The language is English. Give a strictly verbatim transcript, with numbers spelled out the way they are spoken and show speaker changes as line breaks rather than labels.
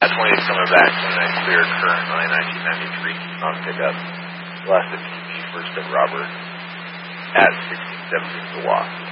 twenty is coming back from that clear current line, nineteen ninety-three on pickup. Last fifteen feet, first at Robert at sixteen seventeen to walk.